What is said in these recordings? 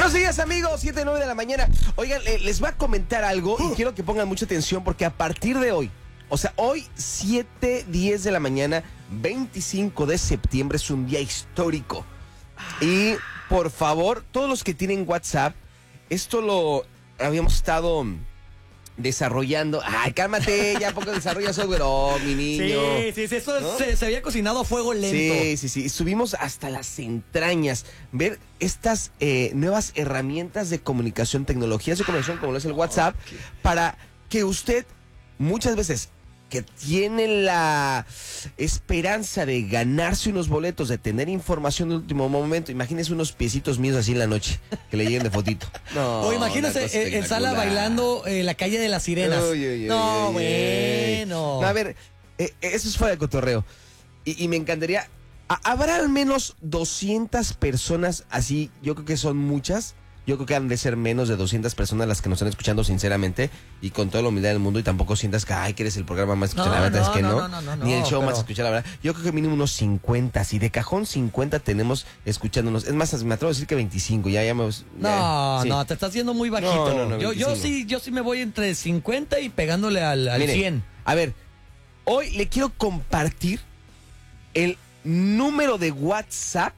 Buenos días, amigos, 7:09 de la mañana. Oigan, les voy a comentar algo y quiero que pongan mucha atención porque a partir de hoy, o sea, hoy 7:10 de la mañana, 25 de septiembre, es un día histórico. Y por favor, todos los que tienen WhatsApp, esto lo habíamos estado desarrollando. Ay, cálmate, ya poco desarrolla software. Oh, mi niño. Sí, eso ¿no? se había cocinado a fuego lento. Sí. Subimos hasta las entrañas. Ver estas nuevas herramientas de comunicación, tecnologías de comunicación, como lo es el WhatsApp, para que usted, muchas veces, que tiene la esperanza de ganarse unos boletos, de tener información de último momento, imagínese unos piecitos míos así en la noche, que le lleguen de fotito. No, o imagínese en sala bailando la calle de las sirenas. Bueno. No, a ver, eso es fuera de cotorreo. Y me encantaría, ¿habrá al menos 200 personas así? Yo creo que son muchas. Yo creo que han de ser menos de 200 personas las que nos están escuchando sinceramente y con toda la humildad del mundo, y tampoco sientas que, ay, que eres el programa más escuchado. La verdad es que no. Ni el show más escuchado, la verdad. Yo creo que mínimo unos 50, si de cajón 50 tenemos escuchándonos. Es más, me atrevo a decir que 25, ya me... No, te estás yendo muy bajito. No, yo sí me voy entre 50 y pegándole al Mire, 100. A ver, hoy le quiero compartir el número de WhatsApp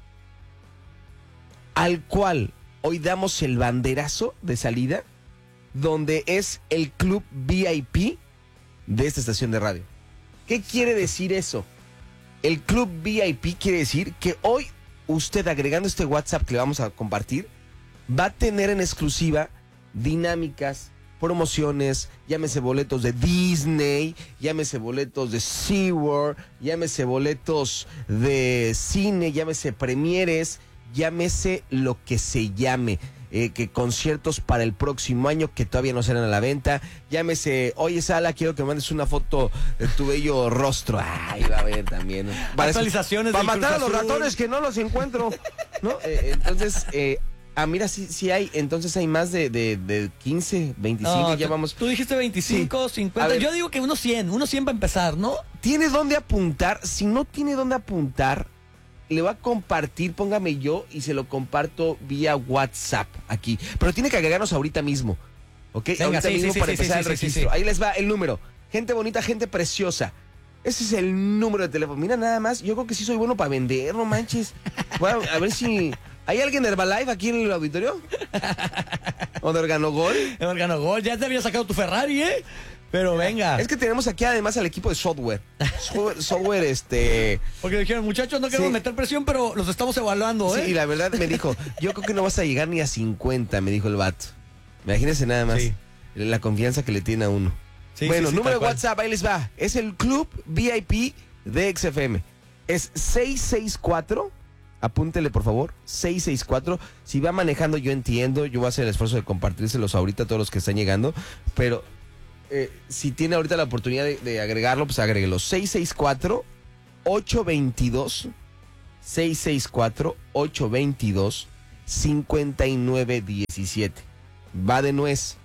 al cual hoy damos el banderazo de salida, donde es el club VIP de esta estación de radio. ¿Qué quiere decir eso? El club VIP quiere decir que hoy usted, agregando este WhatsApp que le vamos a compartir, va a tener en exclusiva dinámicas, promociones, llámese boletos de Disney, llámese boletos de SeaWorld, llámese boletos de cine, llámese premieres, llámese lo que se llame, que conciertos para el próximo año que todavía no serán a la venta, llámese, oye Sala, quiero que me mandes una foto de tu bello rostro. Ay, va a haber también, ¿no? Actualizaciones para del matar a Cruz los Azul. ratones que no los encuentro, ¿no? Entonces, mira, sí hay, entonces hay más de 15, 25, No, ya vamos. Tú dijiste 25, Sí. 50, Ver, yo digo que unos 100 para empezar, ¿no? ¿Tiene dónde apuntar? Si no tiene dónde apuntar, le voy a compartir, póngame yo y se lo comparto vía WhatsApp aquí. Pero tiene que agregarnos ahorita mismo, ¿ok? Venga, ahorita mismo para empezar el registro. Sí. Ahí les va el número. Gente bonita, gente preciosa. Ese es el número de teléfono. Mira nada más, yo creo que sí soy bueno para vender, no manches. Voy a ver si... ¿Hay alguien de Herbalife aquí en el auditorio? ¿O de Organogol? Organogol, ya te había sacado tu Ferrari, ¿eh? Pero venga. Es que tenemos aquí además al equipo de software. Software, Porque dijeron, muchachos, no queremos meter presión, pero los estamos evaluando, ¿eh? Sí, y la verdad me dijo, yo creo que no vas a llegar ni a 50, me dijo el vato. Imagínense nada más la confianza que le tiene a uno. Sí, bueno, sí, número de WhatsApp, ahí les va. Es el club VIP de XFM. Es 664, apúntele por favor, 664. Si va manejando, yo entiendo, yo voy a hacer el esfuerzo de compartírselos ahorita a todos los que están llegando, pero... si tiene ahorita la oportunidad de agregarlo, pues agréguelo. 664-822-5917. Va de nuez.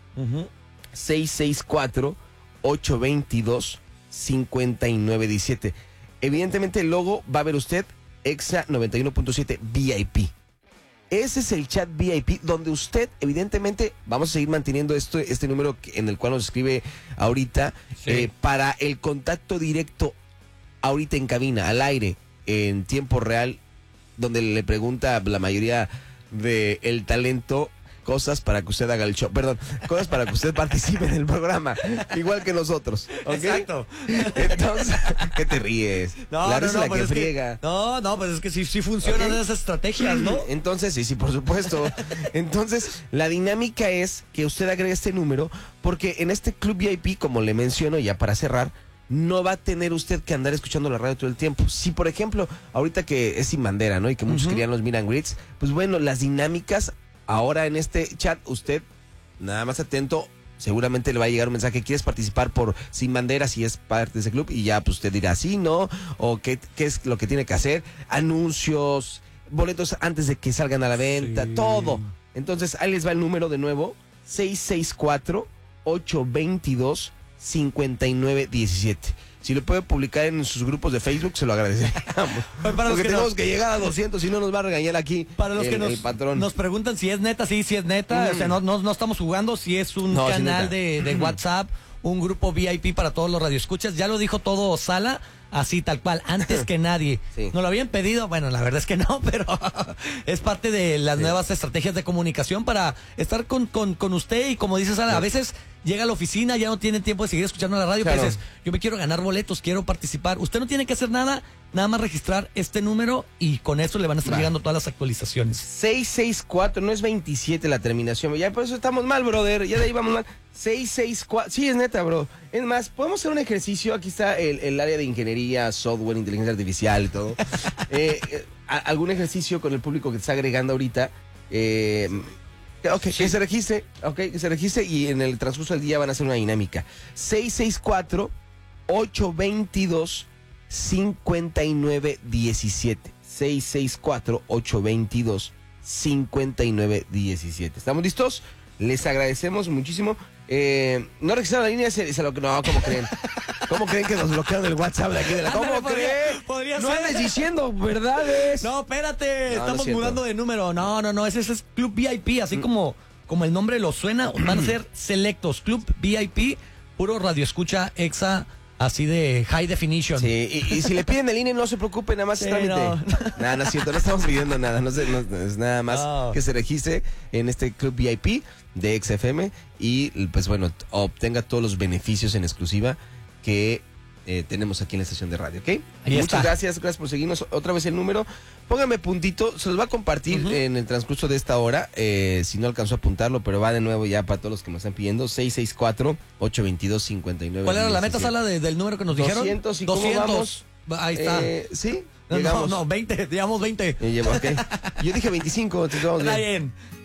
664-822-5917. Evidentemente el logo va a ver usted Exa 91.7 VIP. Ese es el chat VIP donde usted, evidentemente, vamos a seguir manteniendo este número en el cual nos escribe ahorita, para el contacto directo ahorita en cabina, al aire, en tiempo real, donde le pregunta a la mayoría del talento cosas para que usted haga el show. Perdón, cosas para que usted participe en el programa, igual que nosotros. ¿Okay? Exacto. Entonces, ¿qué te ríes? La risa pues que friega. Pues es que sí funcionan esas estrategias, ¿no? Entonces, sí, por supuesto. Entonces, la dinámica es que usted agregue este número, porque en este club VIP, como le menciono, ya para cerrar, no va a tener usted que andar escuchando la radio todo el tiempo. Si, por ejemplo, ahorita que es sin bandera, ¿no? Y que muchos querían los meet and greets, pues bueno, las dinámicas, ahora en este chat, usted, nada más atento, seguramente le va a llegar un mensaje: ¿quieres participar por Sin Bandera si es parte de ese club? Y ya pues usted dirá sí, no, o qué es lo que tiene que hacer, anuncios, boletos antes de que salgan a la venta, todo. Entonces ahí les va el número de nuevo: 664-822 5917. Si lo puede publicar en sus grupos de Facebook, se lo agradeceríamos. Porque tenemos que llegar a 200, si no nos va a regañar aquí para los que el patrón. Nos preguntan si es neta, sí es neta. O sea, no estamos jugando, si es un canal de WhatsApp, un grupo VIP para todos los radioescuchas. Ya lo dijo todo Sala, así tal cual, antes que nadie. Sí. ¿Nos lo habían pedido? Bueno, la verdad es que no, pero es parte de las nuevas estrategias de comunicación para estar con usted. Y como dice Sala, a veces llega a la oficina, ya no tiene tiempo de seguir escuchando la radio, claro. Pues yo me quiero ganar boletos, quiero participar. Usted no tiene que hacer nada más registrar este número y con eso le van a estar llegando todas las actualizaciones. 664, no es 27 la terminación. Ya por eso estamos mal, brother. Ya de ahí vamos mal. 664, sí, es neta, bro. Es más, podemos hacer un ejercicio. Aquí está el área de ingeniería, software, inteligencia artificial y todo. Algún ejercicio con el público que te está agregando ahorita. Que se registre, que se registre y en el transcurso del día van a hacer una dinámica. 664-822-5917. 664-822-5917. ¿Estamos listos? Les agradecemos muchísimo. No registraron la línea, no, ¿cómo creen? ¿Cómo creen que nos bloquearon el WhatsApp de aquí de la... ¿Cómo creen? Podría no ser. andes diciendo verdades. No, espérate, No, estamos no mudando de número. No, ese es Club VIP, así como el nombre lo suena, van a ser selectos. Club VIP, puro radio escucha exa, así de high definition. Sí, y si le piden el INE, no se preocupe, nada más es trámite. Nada, no es cierto, no estamos pidiendo nada, no es nada más que se registre en este Club VIP de XFM y pues bueno, obtenga todos los beneficios en exclusiva que tenemos aquí en la estación de radio, ¿ok? Muchas gracias por seguirnos. Otra vez el número, póngame puntito, se los va a compartir en el transcurso de esta hora, si no alcanzó a apuntarlo, pero va de nuevo ya para todos los que me están pidiendo, 664-822-5917. ¿Cuál era la meta, Sala, del número que nos dijeron? 200, ¿y cómo vamos? Ahí está. ¿Sí? No, 20, digamos 20. Okay. Yo dije 25, entonces vamos bien. Está bien.